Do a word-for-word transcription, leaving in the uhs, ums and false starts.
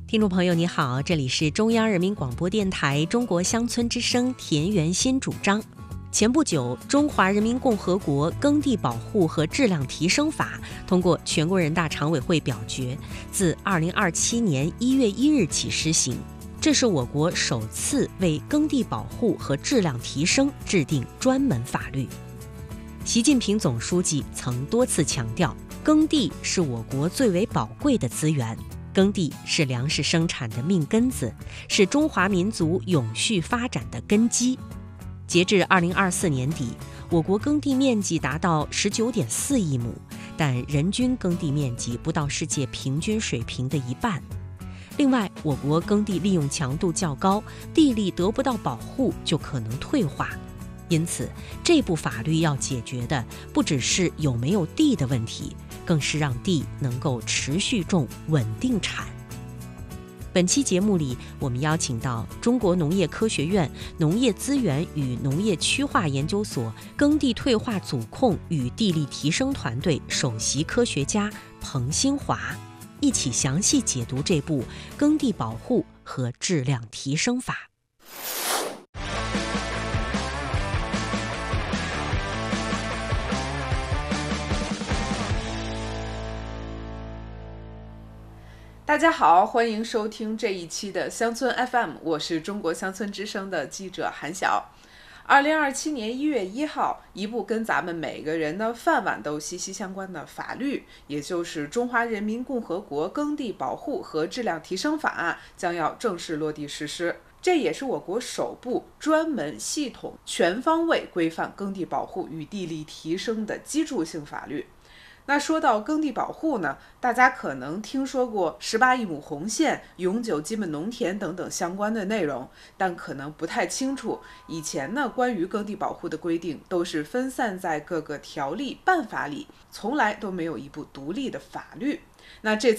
听众朋友你好，这里是中央人民广播电台中国乡村之声田园新主张。前不久，中华人民共和国耕地保护和质量提升法通过全国人大常委会表决，自二零二七年一月一日起施行。这是我国首次为耕地保护和质量提升制定专门法律。习近平总书记曾多次强调，耕地是我国最为宝贵的资源，耕地是粮食生产的命根子，是中华民族永续发展的根基。截至二零二四年底，我国耕地面积达到十九点四亿亩，但人均耕地面积不到世界平均水平的一半。另外，我国耕地利用强度较高，地力得不到保护就可能退化。因此，这部法律要解决的不只是有没有地的问题，更是让地能够持续种、稳定产。本期节目里，我们邀请到中国农业科学院农业资源与农业区划研究所耕地退化组控与地力提升团队首席科学家彭兴华，一起详细解读这部耕地保护和质量提升法。 大家好，欢迎收听这一期的乡村 F M， 我是中国乡村之声的记者韩晓。二零二七年一月一号，一部跟咱们每个人的饭碗都息息相关的法律，也就是《中华人民共和国耕地保护和质量提升法》将要正式落地实施。这也是我国首部专门系统全方位规范耕地保护与地力提升的基础性法律。那说到耕地保护呢，大家可能听说过十八亿亩红线、永久基本农田等等相关的内容，但可能不太清楚，以前呢关于耕地保护的规定都是分散在各个条例办法里，从来都没有一部独立的法律。那这